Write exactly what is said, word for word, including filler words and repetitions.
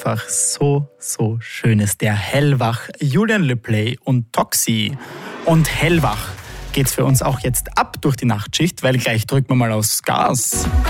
einfach so, so schön ist. Der Hellwach, Julian Le Play und Toxi. Und hellwach geht's für uns auch jetzt ab durch die Nachtschicht, weil gleich drücken wir mal aufs Gas.